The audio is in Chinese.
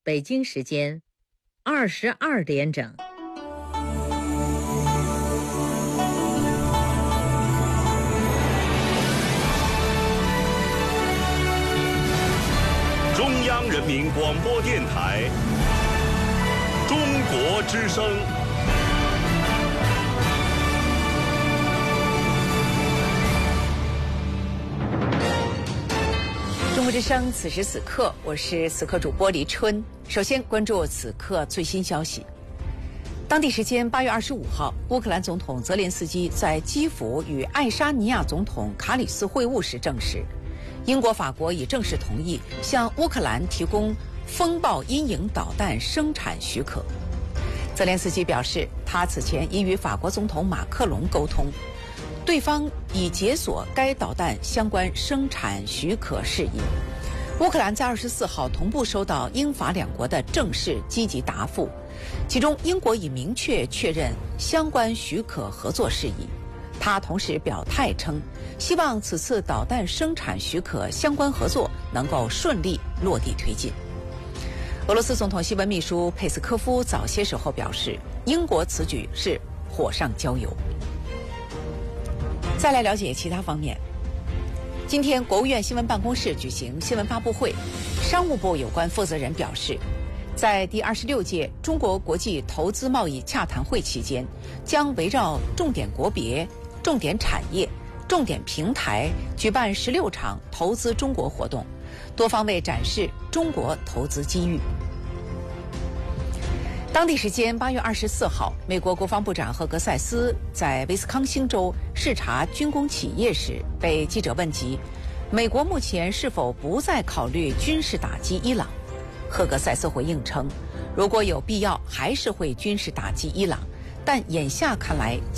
北京时间22点整。 中央人民广播电台中国之声。 中国之声，此时此刻，我是此刻主播黎春。首先关注此刻最新消息。当地时间8月25号，乌克兰总统泽连斯基在基辅与爱沙尼亚总统卡里斯会晤时证实，英国、法国已正式同意向乌克兰提供风暴阴影导弹生产许可。泽连斯基表示，他此前已与法国总统马克龙沟通，对方已解锁该导弹相关生产许可事宜。乌克兰在24号同步收到英法两国的正式积极答复，其中英国已明确确认相关许可合作事宜。他同时表态称，希望此次导弹生产许可相关合作能够顺利落地推进。俄罗斯总统新闻秘书佩斯科夫早些时候表示，英国此举是火上浇油。再来了解其他方面。今天，国务院新闻办公室举行新闻发布会，商务部有关负责人表示，在第26届中国国际投资贸易洽谈会期间，将围绕重点国别、重点产业、重点平台举办16场投资中国活动，多方位展示中国投资机遇。当地时间8月24号，美国国防部长赫格塞斯在威斯康星州视察军工企业时，被记者问及美国目前是否不再考虑军事打击伊朗。赫格塞斯回应称，如果有必要，还是会军事打击伊朗，但眼下看来